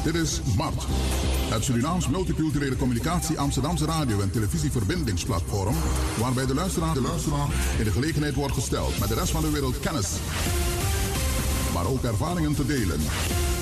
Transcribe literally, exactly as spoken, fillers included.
Dit is M A R T, het Surinaams Multiculturele Communicatie Amsterdamse radio- en televisieverbindingsplatform, waarbij de luisteraar, de luisteraar in de gelegenheid wordt gesteld met de rest van de wereld kennis, maar ook ervaringen te delen